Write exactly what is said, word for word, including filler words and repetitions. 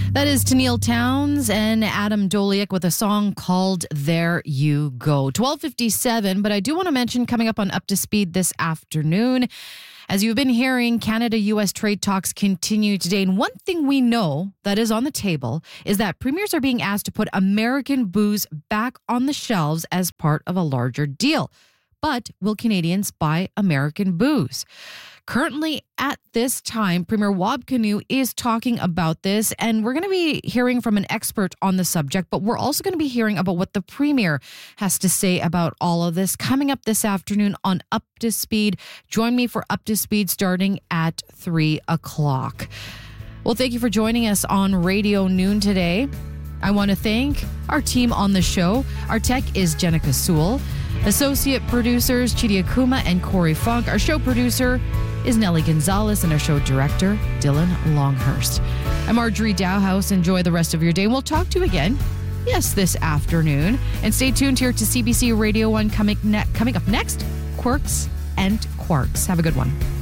That is Tennille Townes and Adam Doliak with a song called There You Go. twelve fifty-seven, but I do want to mention coming up on Up to Speed this afternoon. As you've been hearing, Canada-U S trade talks continue today. And one thing we know that is on the table is that premiers are being asked to put American booze back on the shelves as part of a larger deal. But will Canadians buy American booze? Currently, at this time, Premier Wab Kinew is talking about this, and we're going to be hearing from an expert on the subject, but we're also going to be hearing about what the Premier has to say about all of this coming up this afternoon on Up to Speed. Join me for Up to Speed starting at three o'clock. Well, thank you for joining us on Radio Noon today. I want to thank our team on the show. Our tech is Jenica Sewell. Associate producers Chidi Akuma and Corey Funk. Our show producer is Nellie Gonzalez, and our show director, Dylan Longhurst. I'm Marjorie Dowhouse. Enjoy the rest of your day. We'll talk to you again, yes, this afternoon. And stay tuned here to C B C Radio one coming, ne- coming up next, Quirks and Quarks. Have a good one.